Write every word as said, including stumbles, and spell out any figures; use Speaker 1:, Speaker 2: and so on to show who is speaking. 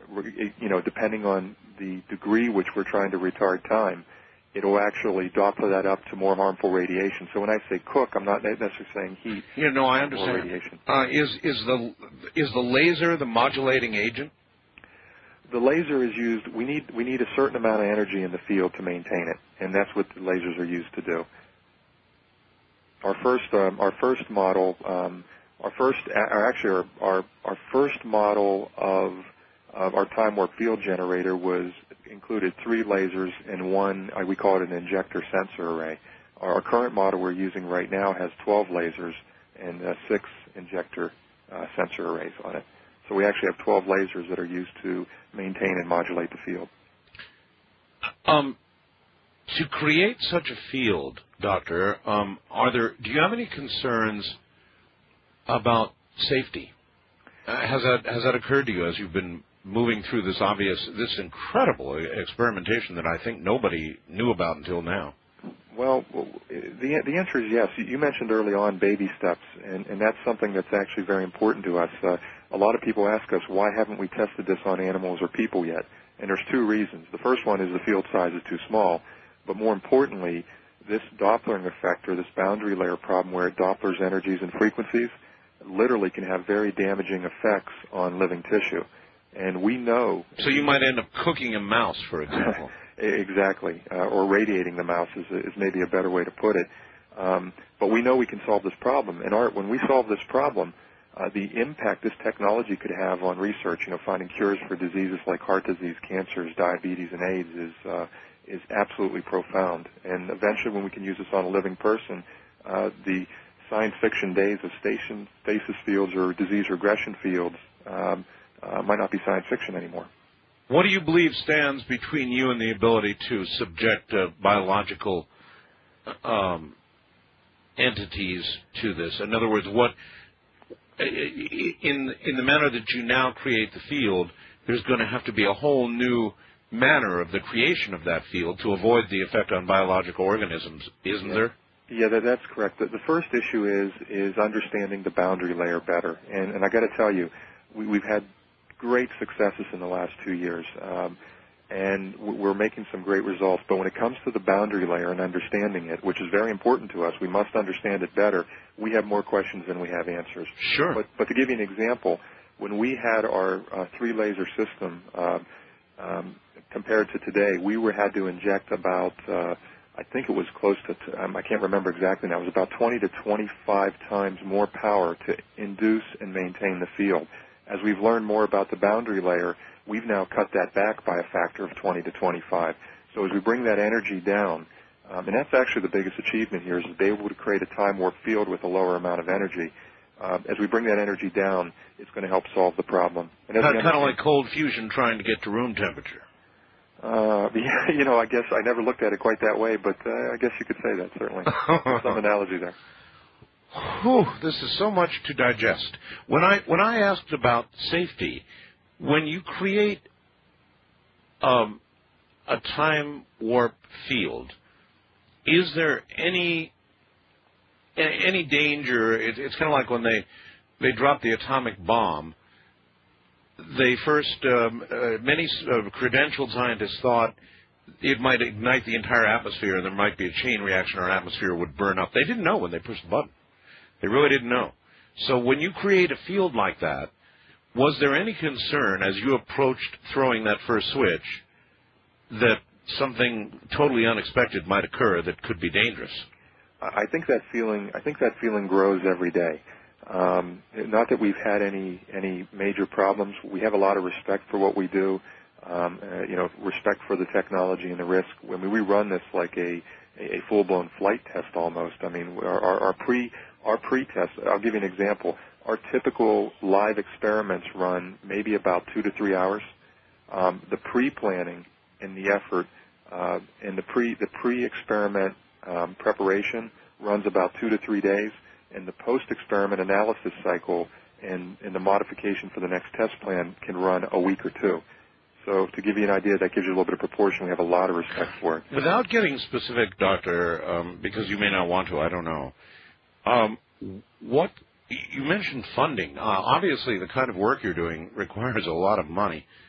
Speaker 1: you know, depending on the degree which we're trying to retard time, it'll actually Doppler that up to more harmful radiation. So when I say cook, I'm not necessarily saying heat.
Speaker 2: Yeah, no, I understand.
Speaker 1: Or radiation.
Speaker 2: Uh, is is the is the laser the modulating agent?
Speaker 1: The laser is used. We need we need a certain amount of energy in the field to maintain it, and that's what the lasers are used to do. Our first um, our first model, um, our first or actually our, our our first model of of our time warp field generator was included three lasers and one, we call it an injector sensor array. Our current model we're using right now has twelve lasers and uh, six injector uh, sensor arrays on it. So we actually have twelve lasers that are used to maintain and modulate the field.
Speaker 2: Um, to create such a field, Doctor, um, are there? Do you have any concerns about safety? Uh, has that has that occurred to you as you've been moving through this obvious, this incredible experimentation that I think nobody knew about until now?
Speaker 1: Well, the the answer is yes. You mentioned early on baby steps, and, and that's something that's actually very important to us. Uh, a lot of people ask us, why haven't we tested this on animals or people yet? And there's two reasons. The first one is the field size is too small, but more importantly, this Dopplering effect or this boundary layer problem where it Dopplers energies and frequencies literally can have very damaging effects on living tissue. And we know...
Speaker 2: So you might end up cooking a mouse, for example.
Speaker 1: Exactly, uh, or radiating the mouse is, is maybe a better way to put it. Um, but we know we can solve this problem. And Art, when we solve this problem, uh, the impact this technology could have on research, you know, finding cures for diseases like heart disease, cancers, diabetes, and AIDS is uh, is absolutely profound. And eventually, when we can use this on a living person, uh, the science fiction days of station stasis fields or disease regression fields um, uh, might not be science fiction anymore.
Speaker 2: What do you believe stands between you and the ability to subject uh, biological um, entities to this? In other words, what in in the manner that you now create the field, there's going to have to be a whole new manner of the creation of that field to avoid the effect on biological organisms, isn't
Speaker 1: yeah.
Speaker 2: there?
Speaker 1: Yeah, that, that's correct. The, the first issue is is understanding the boundary layer better, and and I got to tell you, we, we've had great successes in the last two years, um, and we're making some great results. But when it comes to the boundary layer and understanding it, which is very important to us, we must understand it better. We have more questions than we have answers.
Speaker 2: Sure.
Speaker 1: But, but to give you an example, when we had our uh, three-laser system uh, um, compared to today, we were had to inject about, uh, I think it was close to, um, I can't remember exactly now, it was about twenty to twenty-five times more power to induce and maintain the field. As we've learned more about the boundary layer, we've now cut that back by a factor of twenty to twenty-five. So as we bring that energy down, um, and that's actually the biggest achievement here, is to be able to create a time warp field with a lower amount of energy. Uh, as we bring that energy down, it's going to help solve the problem. And
Speaker 2: kind of like cold fusion trying to get to room temperature.
Speaker 1: Uh, yeah, you know, I guess I never looked at it quite that way, but uh, I guess you could say that, certainly. There's some analogy there.
Speaker 2: Whew, this is so much to digest. When I when I asked about safety, when you create um, a time warp field, is there any any danger? It, it's kind of like when they they drop the atomic bomb. They first um, uh, many uh, credentialed scientists thought it might ignite the entire atmosphere, and there might be a chain reaction, our atmosphere would burn up. They didn't know when they pushed the button. They really didn't know. So when you create a field like that, was there any concern as you approached throwing that first switch that something totally unexpected might occur that could be dangerous?
Speaker 1: I think that feeling. I think that feeling grows every day. Um, not that we've had any any major problems. We have a lot of respect for what we do. Um, uh, you know, respect for the technology and the risk. I mean, we run this like a a full-blown flight test almost. I mean, our, our, our pre Our pre-test, I'll give you an example. Our typical live experiments run maybe about two to three hours. Um, the pre-planning and the effort uh, and the pre the pre-experiment um, preparation runs about two to three days, and the post-experiment analysis cycle and, and the modification for the next test plan can run a week or two. So to give you an idea, that gives you a little bit of proportion. We have a lot of respect for it.
Speaker 2: Without getting specific, Doctor, um, because you may not want to, I don't know. Um, what you mentioned funding. Uh, obviously, the kind of work you're doing requires a lot of money.